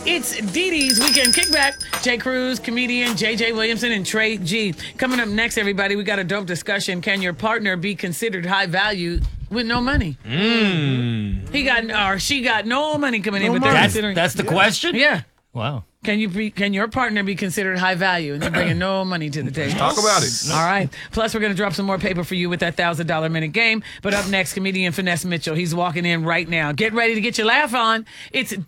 It's Dee Dee's Weekend Kickback. Jay Cruz, comedian JJ Williamson, and Trey G. Coming up next, everybody, we got a dope discussion. Can your partner be considered high value with no money? He got or she got no money coming in, but they're considering. That's the question? Yeah. Wow. Can your partner be considered high value and they're bringing no money to the table? Talk about it. All right. Plus, we're going to drop some more paper for you with that $1,000 minute game. But up next, comedian Finesse Mitchell. He's walking in right now. Get ready to get your laugh on. It's